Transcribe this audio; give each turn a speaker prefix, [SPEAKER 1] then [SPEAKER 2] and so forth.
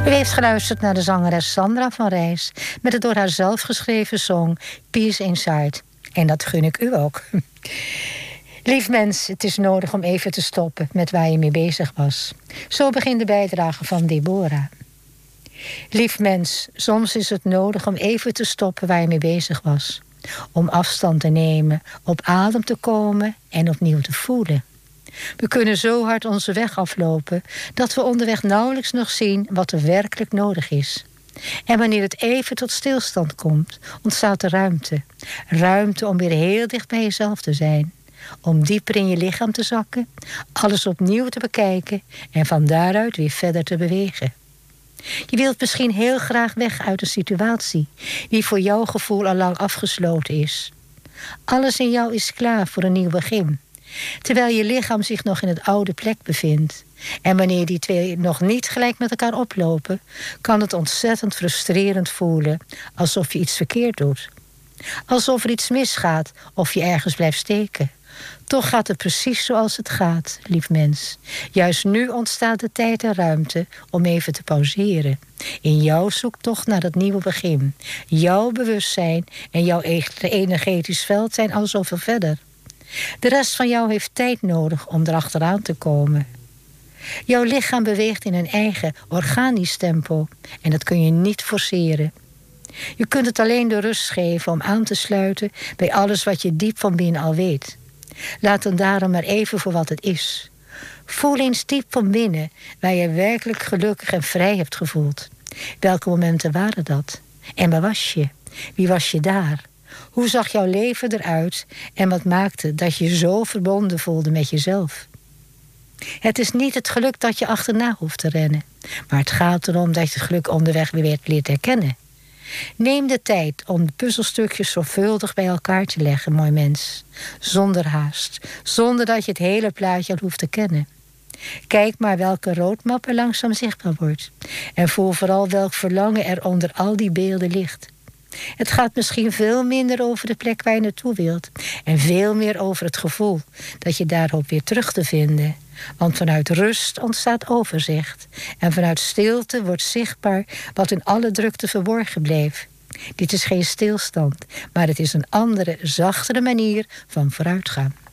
[SPEAKER 1] U heeft geluisterd naar de zangeres Sandra van Rijs met de door haar zelf geschreven song Peace Inside. En dat gun ik u ook. Lief mens, het is nodig om even te stoppen met waar je mee bezig was. Zo begint de bijdrage van Deborah. Lief mens, soms is het nodig om even te stoppen waar je mee bezig was. Om afstand te nemen, op adem te komen en opnieuw te voelen. We kunnen zo hard onze weg aflopen dat we onderweg nauwelijks nog zien wat er werkelijk nodig is. En wanneer het even tot stilstand komt, ontstaat er ruimte. Ruimte om weer heel dicht bij jezelf te zijn. Om dieper in je lichaam te zakken, alles opnieuw te bekijken en van daaruit weer verder te bewegen. Je wilt misschien heel graag weg uit een situatie die voor jouw gevoel al lang afgesloten is. Alles in jou is klaar voor een nieuw begin. Terwijl je lichaam zich nog in het oude plek bevindt. En wanneer die twee nog niet gelijk met elkaar oplopen, kan het ontzettend frustrerend voelen, alsof je iets verkeerd doet. Alsof er iets misgaat of je ergens blijft steken. Toch gaat het precies zoals het gaat, lief mens. Juist nu ontstaat de tijd en ruimte om even te pauzeren. In jouw zoektocht naar het nieuwe begin. Jouw bewustzijn en jouw energetisch veld zijn al zoveel verder. De rest van jou heeft tijd nodig om erachteraan te komen. Jouw lichaam beweegt in een eigen organisch tempo en dat kun je niet forceren. Je kunt het alleen de rust geven om aan te sluiten bij alles wat je diep van binnen al weet. Laat het daarom maar even voor wat het is. Voel eens diep van binnen waar je werkelijk gelukkig en vrij hebt gevoeld. Welke momenten waren dat? En waar was je? Wie was je daar? Hoe zag jouw leven eruit en wat maakte dat je zo verbonden voelde met jezelf? Het is niet het geluk dat je achterna hoeft te rennen, maar het gaat erom dat je het geluk onderweg weer leert herkennen. Neem de tijd om de puzzelstukjes zorgvuldig bij elkaar te leggen, mooi mens. Zonder haast, zonder dat je het hele plaatje al hoeft te kennen. Kijk maar welke roadmap er langzaam zichtbaar wordt. En voel vooral welk verlangen er onder al die beelden ligt. Het gaat misschien veel minder over de plek waar je naartoe wilt. En veel meer over het gevoel dat je daar hoopt weer terug te vinden. Want vanuit rust ontstaat overzicht. En vanuit stilte wordt zichtbaar wat in alle drukte verborgen bleef. Dit is geen stilstand, maar het is een andere, zachtere manier van vooruitgaan.